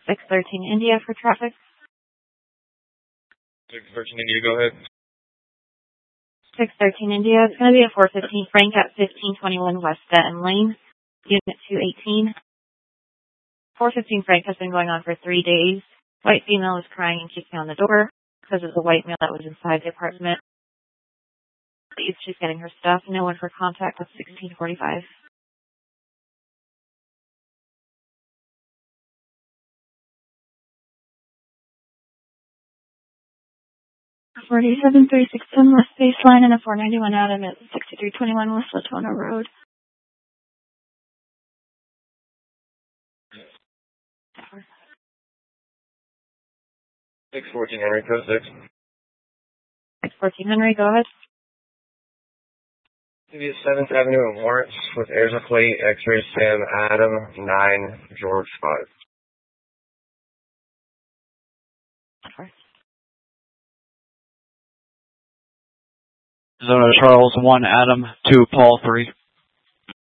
613 India for traffic. 613 India, go ahead. 613 India, it's going to be a 415 Frank at 1521 West Denton Lane, Unit 218. 415 Frank has been going on for 3 days. White female is crying and kicking on the door because of the white male that was inside the apartment. She's getting her stuff. No one for contact with 1645. 47361 West Baseline and a 491 Adam at 6321 West Latona Road. Tower. 614 Henry, code 6. 614 Henry, go ahead. City of 7th Avenue and Lawrence with Arizona plate, X-ray Sam Adam 9 George 5. Tower. Zona Charles 1 Adam 2 Paul 3.